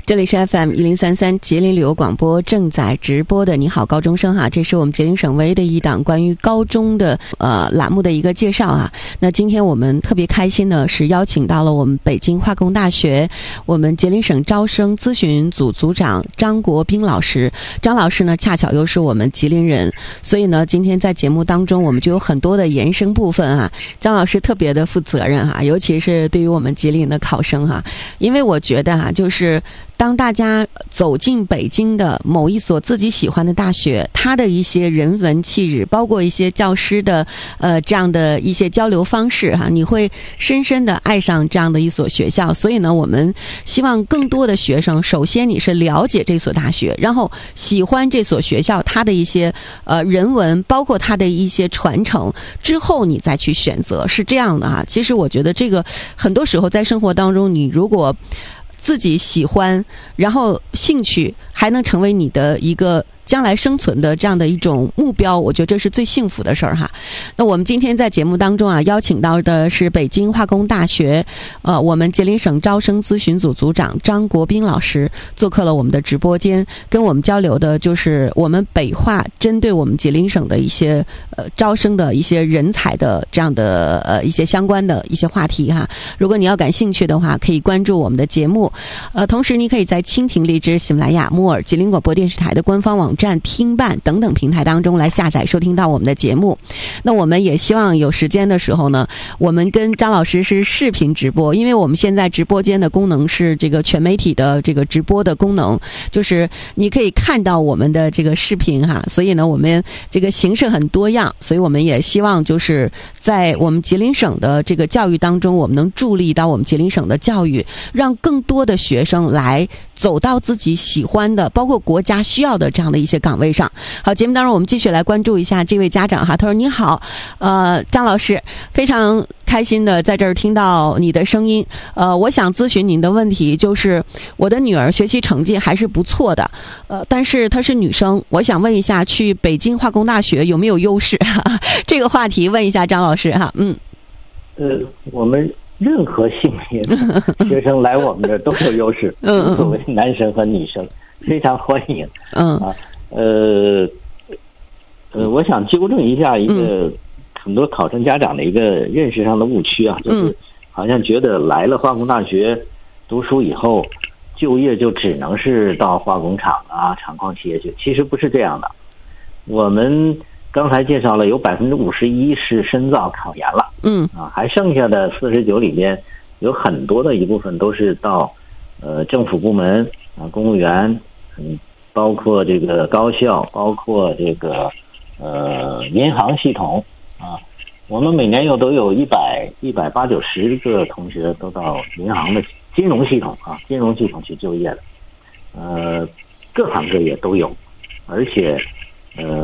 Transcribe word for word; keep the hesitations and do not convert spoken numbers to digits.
这里是 F M 一零三三吉林旅游广播正在直播的你好高中生哈，这是我们吉林省唯一的一档关于高中的呃栏目的一个介绍啊。那今天我们特别开心的是邀请到了我们北京化工大学我们吉林省招生咨询组组长张国斌老师。张老师呢恰巧又是我们吉林人，所以呢今天在节目当中我们就有很多的延伸部分啊。张老师特别的负责任哈，尤其是对于我们吉林的考生哈，因为我觉得哈，就是当大家走进北京的某一所自己喜欢的大学，它的一些人文气质，包括一些教师的呃这样的一些交流方式哈，你会深深的爱上这样的一所学校。所以呢，我们希望更多的学生，首先你是了解这所大学，然后喜欢这所学校它的一些呃人文，包括它的一些传承，之后你再去选择，是这样的啊。其实我觉得这个很多时候在生活当中，你如果自己喜欢，然后兴趣还能成为你的一个将来生存的这样的一种目标，我觉得这是最幸福的事儿哈。那我们今天在节目当中啊，邀请到的是北京化工大学呃我们吉林省招生咨询组组长张国斌老师做客了我们的直播间，跟我们交流的就是我们北化针对我们吉林省的一些呃招生的一些人才的这样的呃一些相关的一些话题哈。如果你要感兴趣的话，可以关注我们的节目，呃同时你可以在蜻蜓、荔枝、喜马拉雅、木耳、吉林广播电视台的官方网站、听办等等平台当中来下载收听到我们的节目。那我们也希望有时间的时候呢，我们跟张老师是视频直播，因为我们现在直播间的功能是这个全媒体的这个直播的功能，就是你可以看到我们的这个视频哈。所以呢，我们这个形式很多样，所以我们也希望就是在我们吉林省的这个教育当中，我们能助力到我们吉林省的教育，让更多的学生来走到自己喜欢的，包括国家需要的这样的一些岗位上。好，节目当中我们继续来关注一下这位家长哈，他说：“你好，呃，张老师，非常开心的在这儿听到你的声音。呃，我想咨询您的问题，就是我的女儿学习成绩还是不错的，呃，但是她是女生，我想问一下，去北京化工大学有没有优势？这个话题问一下张老师哈。嗯， 呃，我们任何性别的学生来我们这儿都有优势， 嗯， 无所谓男生和女生，非常欢迎。 嗯啊，呃呃，我想纠正一下一个很多考生家长的一个认识上的误区啊，就是好像觉得来了化工大学读书以后，就业就只能是到化工厂啊、厂矿企业去，其实不是这样的。我们刚才介绍了有百分之五十一是深造考研了， 嗯啊，还剩下的四十九里面有很多的一部分都是到呃政府部门啊、公务员，嗯，包括这个高校，包括这个呃银行系统啊。我们每年又都有一百一百八九十个同学都到银行的金融系统啊，金融系统去就业的，呃，各行各业都有，而且呃